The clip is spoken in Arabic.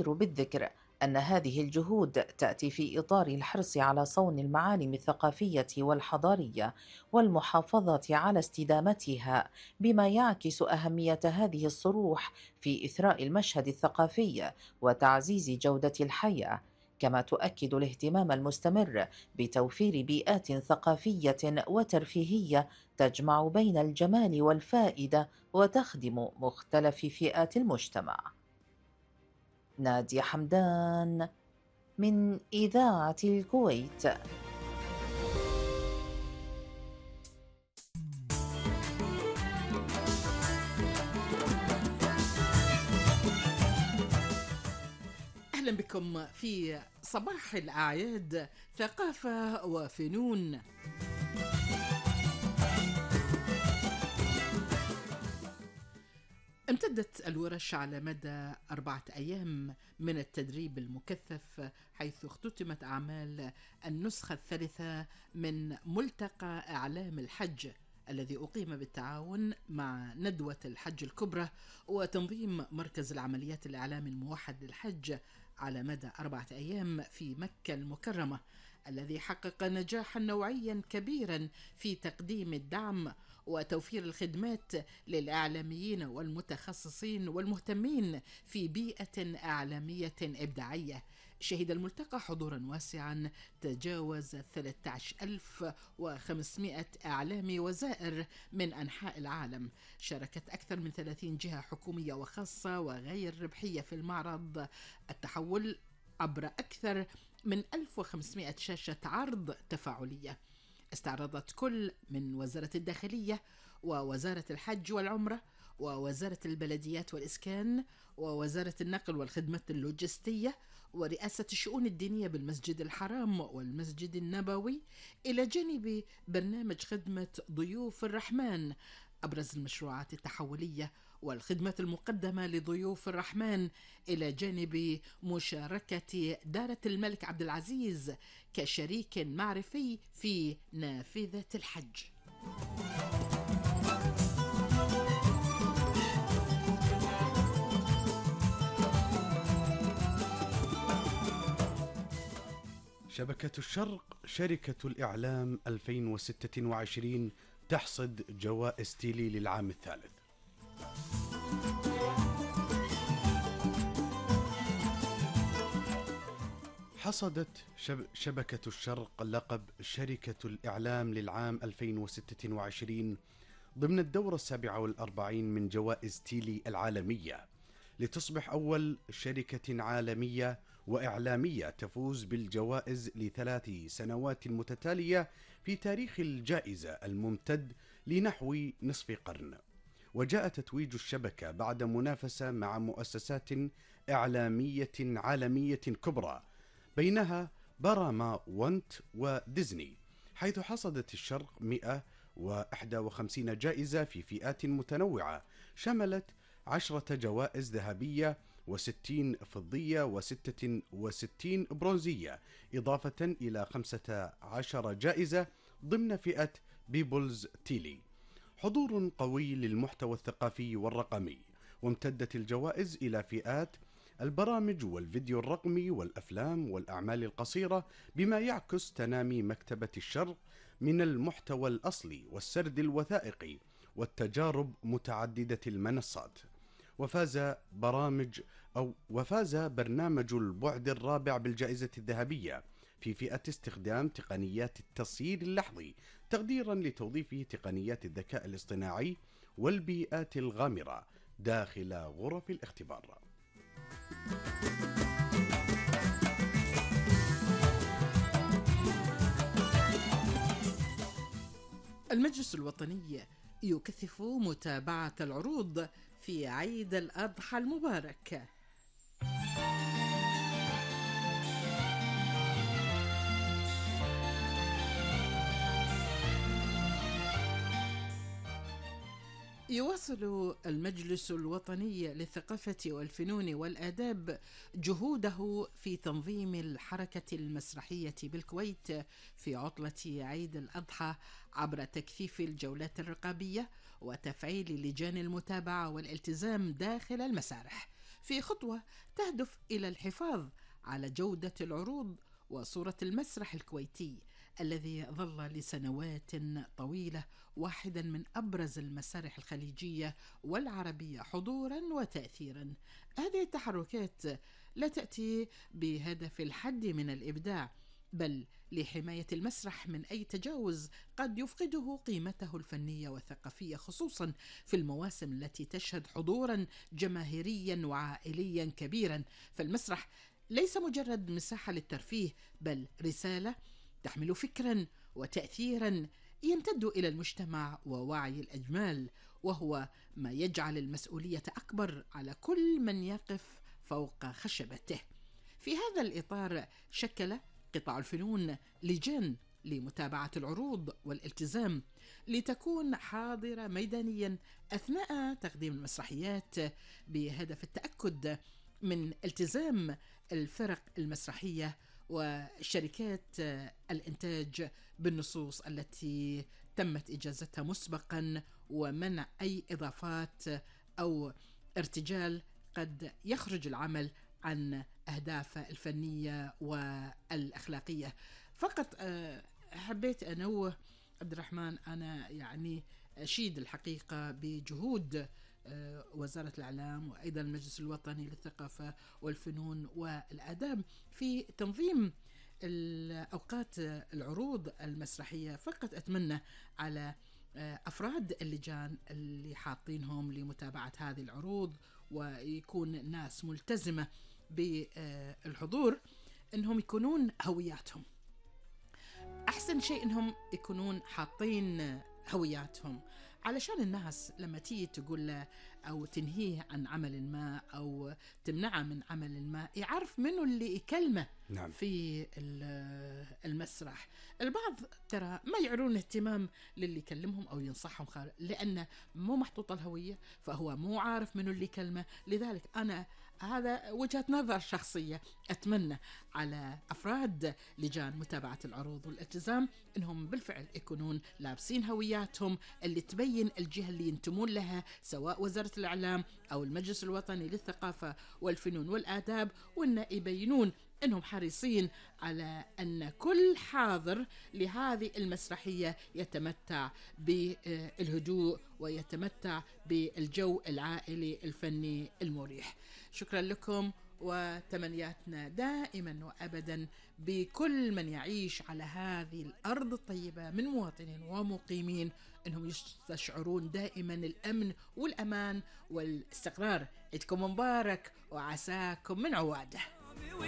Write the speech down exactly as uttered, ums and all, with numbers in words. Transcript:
الجدير بالذكر أن هذه الجهود تأتي في إطار الحرص على صون المعالم الثقافية والحضارية والمحافظة على استدامتها، بما يعكس أهمية هذه الصروح في إثراء المشهد الثقافي وتعزيز جودة الحياة. كما تؤكد الاهتمام المستمر بتوفير بيئات ثقافية وترفيهية تجمع بين الجمال والفائدة وتخدم مختلف فئات المجتمع. نادية حمدان من إذاعة الكويت. أهلا بكم في صباح الأعياد، ثقافة وفنون. امتدت الورش على مدى أربعة أيام من التدريب المكثف، حيث اختتمت أعمال النسخة الثالثة من ملتقى إعلام الحج الذي أقيم بالتعاون مع ندوة الحج الكبرى وتنظيم مركز العمليات الإعلامي الموحد للحج على مدى أربعة أيام في مكة المكرمة، الذي حقق نجاحا نوعيا كبيرا في تقديم الدعم وتوفير الخدمات للإعلاميين والمتخصصين والمهتمين في بيئة إعلامية إبداعية. شهد الملتقى حضورا واسعا تجاوز ثلاثة عشر ألف وخمسمائة إعلامي وزائر من أنحاء العالم. شاركت أكثر من ثلاثين جهة حكومية وخاصة وغير ربحية في المعرض التحول عبر أكثر من ألف وخمسمائة شاشة عرض تفاعلية. استعرضت كل من وزارة الداخلية ووزارة الحج والعمرة ووزارة البلديات والإسكان ووزارة النقل والخدمات اللوجستية ورئاسة الشؤون الدينية بالمسجد الحرام والمسجد النبوي، إلى جانب برنامج خدمة ضيوف الرحمن. أبرز المشروعات التحولية والخدمات المقدمة لضيوف الرحمن إلى جانب مشاركة دارة الملك عبد العزيز كشريك معرفي في نافذة الحج. شبكة الشرق شركة الإعلام ألفين وستة وعشرين تحصد جوائز تيلي للعام الثالث. حصدت شب شبكة الشرق لقب شركة الإعلام للعام ألفين وستة وعشرين ضمن الدورة السابعة والأربعين من جوائز تيلي العالمية، لتصبح أول شركة عالمية وإعلامية تفوز بالجوائز لثلاث سنوات متتالية في تاريخ الجائزة الممتد لنحو نصف قرن. وجاء تتويج الشبكة بعد منافسة مع مؤسسات إعلامية عالمية كبرى، بينها باراما وانت وديزني، حيث حصدت الشرق مئة وواحد وخمسين جائزة في فئات متنوعة شملت عشرة جوائز ذهبية وستين فضية وستة وستين برونزية، إضافة إلى خمسة عشر جائزة ضمن فئة بيبلز تيلي. حضور قوي للمحتوى الثقافي والرقمي، وامتدت الجوائز إلى فئات البرامج والفيديو الرقمي والأفلام والأعمال القصيرة، بما يعكس تنامي مكتبة الشرق من المحتوى الأصلي والسرد الوثائقي والتجارب متعددة المنصات. وفاز برامج أو وفاز برنامج البعد الرابع بالجائزة الذهبية في فئة استخدام تقنيات التصوير اللحظي، تقديرا لتوظيف تقنيات الذكاء الاصطناعي والبيئات الغامرة داخل غرف الاختبار. المجلس الوطني يكثف متابعة العروض في عيد الأضحى المبارك. يواصل المجلس الوطني للثقافة والفنون والآداب جهوده في تنظيم الحركة المسرحية بالكويت في عطلة عيد الأضحى عبر تكثيف الجولات الرقابية وتفعيل لجان المتابعة والالتزام داخل المسارح. في خطوة تهدف إلى الحفاظ على جودة العروض وصورة المسرح الكويتي الذي ظل لسنوات طويلة واحدا من أبرز المسارح الخليجية والعربية حضورا وتأثيرا. هذه التحركات لا تأتي بهدف الحد من الإبداع، بل لحماية المسرح من أي تجاوز قد يفقده قيمته الفنية والثقافية، خصوصا في المواسم التي تشهد حضورا جماهيريا وعائليا كبيرا. فالمسرح ليس مجرد مساحة للترفيه، بل رسالة تحمل فكرا وتأثيرا يمتد إلى المجتمع ووعي الأجمال، وهو ما يجعل المسؤولية أكبر على كل من يقف فوق خشبته. في هذا الإطار شكل قطاع الفنون لجان لمتابعة العروض والالتزام لتكون حاضرة ميدانيا أثناء تقديم المسرحيات، بهدف التأكد من التزام الفرق المسرحية وشركات الإنتاج بالنصوص التي تمت إجازتها مسبقا، ومنع أي إضافات أو ارتجال قد يخرج العمل عن أهدافه الفنية والأخلاقية. فقط حبيت أنوه عبد الرحمن، أنا يعني أشيد الحقيقة بجهود وزارة الإعلام وأيضا المجلس الوطني للثقافة والفنون والآداب في تنظيم الأوقات العروض المسرحية. فقط أتمنى على أفراد اللجان اللي حاطينهم لمتابعة هذه العروض ويكون ناس ملتزمة بالحضور أنهم يكونون هوياتهم. أحسن شيء أنهم يكونون حاطين هوياتهم، علشان الناس لما تيجي تقول له أو تنهيه عن عمل ما أو تمنعه من عمل ما يعرف منه اللي يكلمه. نعم. في المسرح البعض ترى ما يعرون اهتمام للي يكلمهم أو ينصحهم خارج، لأنه مو محطوط الهوية، فهو مو عارف منه اللي كلمه. لذلك أنا هذا وجهة نظر شخصية، أتمنى على أفراد لجان متابعة العروض والالتزام أنهم بالفعل يكونون لابسين هوياتهم اللي تبين الجهة اللي ينتمون لها، سواء وزارة الإعلام أو المجلس الوطني للثقافة والفنون والآداب، وأن يبينون أنهم حريصين على أن كل حاضر لهذه المسرحية يتمتع بالهدوء ويتمتع بالجو العائلي الفني المريح. شكرا لكم، وتمنياتنا دائما وأبدا بكل من يعيش على هذه الأرض الطيبة من مواطنين ومقيمين أنهم يستشعرون دائما الأمن والأمان والاستقرار. عيدكم مبارك وعساكم من عواده.